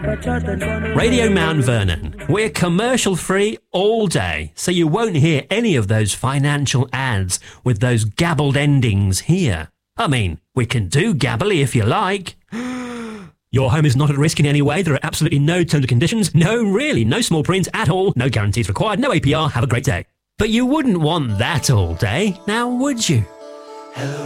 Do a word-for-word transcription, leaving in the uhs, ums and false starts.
Radio Mount Vernon. We're commercial free all day, so you won't hear any of those financial ads with those gabbled endings here. I mean, we can do gabbly if you like. Your home is not at risk in any way. There are absolutely no terms and conditions. No, really, no small print at all. No guarantees required. No A P R. Have a great day. But you wouldn't want that all day, now would you? Hello.